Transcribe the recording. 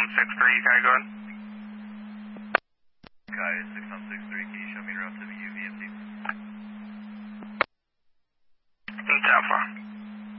6163, can I go ahead? Sky 6163, can you show me around to the UVMD? It's Alpha.